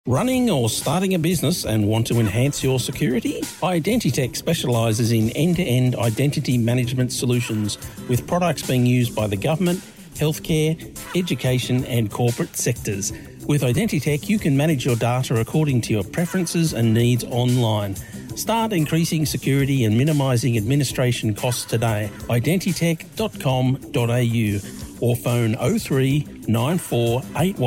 Running or starting a business and want to enhance your security? Identitech specialises in end-to-end identity management solutions with products being used by the government, healthcare, education and corporate sectors. With Identitech, you can manage your data according to your preferences and needs online. Start increasing security and minimising administration costs today. Identitech.com.au or phone 03 94 81